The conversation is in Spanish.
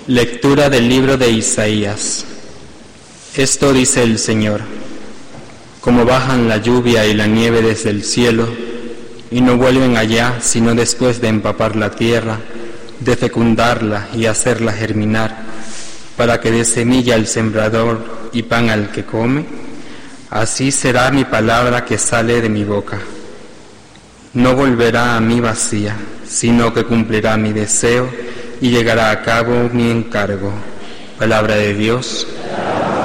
Lectura del libro de Isaías. Esto dice el Señor: como bajan la lluvia y la nieve desde el cielo, y no vuelven allá sino después de empapar la tierra, de fecundarla y hacerla germinar, para que dé semilla al sembrador y pan al que come, así será mi palabra que sale de mi boca. No volverá a mí vacía, sino que cumplirá mi deseo y llegará a cabo mi encargo. Palabra de Dios.